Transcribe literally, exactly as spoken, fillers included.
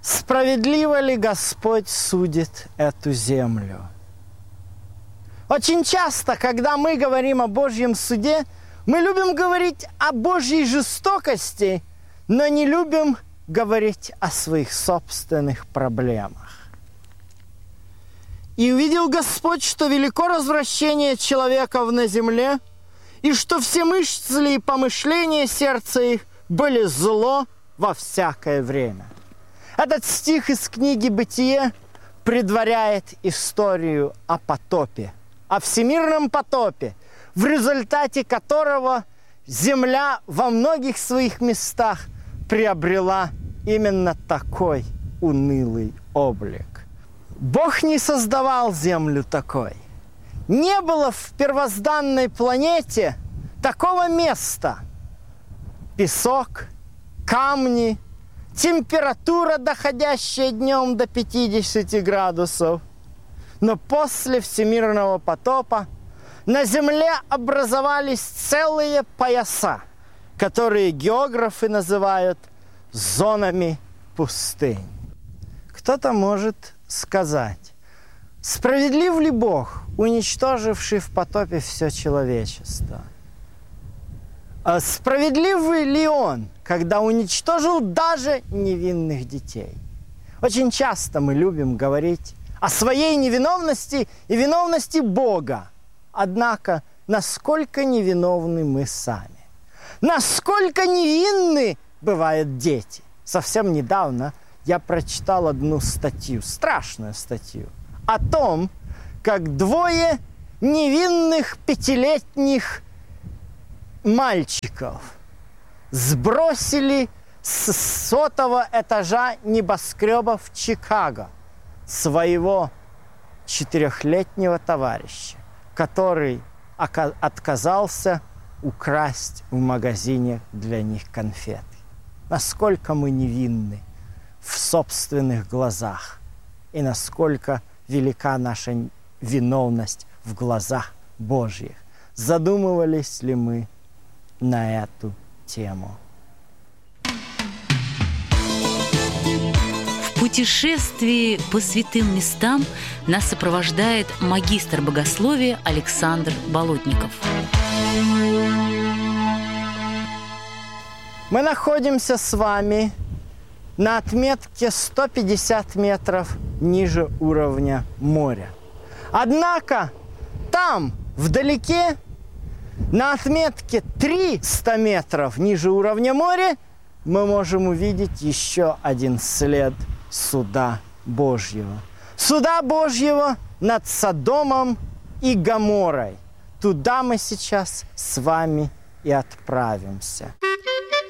Справедливо ли Господь судит эту землю? Очень часто, когда мы говорим о Божьем суде, мы любим говорить о Божьей жестокости, но не любим говорить о своих собственных проблемах. «И увидел Господь, что велико развращение человеков на земле, и что все мысли и помышления сердца их были зло во всякое время». Этот стих из книги «Бытие» предваряет историю о потопе, о всемирном потопе, в результате которого земля во многих своих местах приобрела именно такой унылый облик. Бог не создавал землю такой. Не было в первозданной планете такого места. Песок, камни, температура, доходящая днем до пятидесяти градусов. Но после всемирного потопа на Земле образовались целые пояса, которые географы называют зонами пустынь. Кто-то может сказать, справедлив ли Бог, уничтоживший в потопе все человечество? А справедлив ли Он, когда уничтожил даже невинных детей? Очень часто мы любим говорить о своей невиновности и виновности Бога. Однако, насколько невиновны мы сами? Насколько невинны бывают дети? Совсем недавно я прочитал одну статью, страшную статью, о том, как двое невинных пятилетних мальчиков сбросили с сотого этажа небоскреба в Чикаго своего четырехлетнего товарища, который отказался украсть в магазине для них конфеты. Насколько мы невинны в собственных глазах и насколько велика наша виновность в глазах Божьих. Задумывались ли мы на эту тему? В путешествии по святым местам нас сопровождает магистр богословия Александр Болотников. Мы находимся с вами на отметке сто пятьдесят метров ниже уровня моря. Однако там, вдалеке, на отметке триста метров ниже уровня моря, мы можем увидеть еще один след суда Божьего. Суда Божьего над Содомом и Гоморрой. Туда мы сейчас с вами и отправимся.